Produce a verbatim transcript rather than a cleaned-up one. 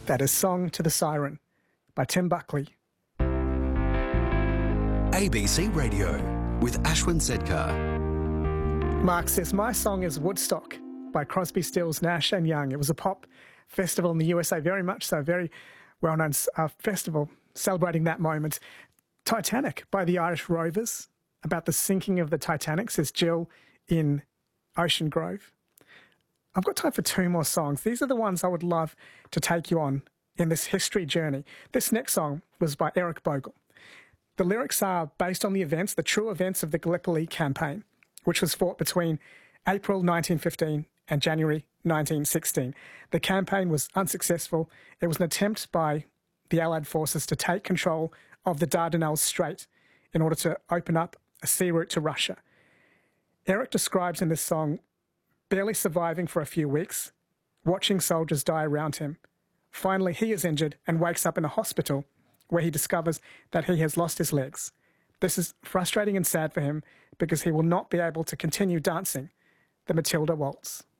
That is Song to the Siren by Tim Buckley. A B C Radio with Ashwin Sedkar. Mark says, my song is Woodstock by Crosby, Stills, Nash and Young. It was a pop festival in the U S A, very much so, very well-known uh, festival celebrating that moment. Titanic by the Irish Rovers, about the sinking of the Titanic, says Jill in Ocean Grove. I've got time for two more songs. These are the ones I would love to take you on in this history journey. This next song was by Eric Bogle. The lyrics are based on the events, the true events of the Gallipoli campaign, which was fought between April nineteen fifteen and January nineteen sixteen. The campaign was unsuccessful. It was an attempt by the Allied forces to take control of the Dardanelles Strait in order to open up a sea route to Russia. Eric describes in this song barely surviving for a few weeks, watching soldiers die around him. Finally, he is injured and wakes up in a hospital where he discovers that he has lost his legs. This is frustrating and sad for him because he will not be able to continue dancing the Matilda Waltz.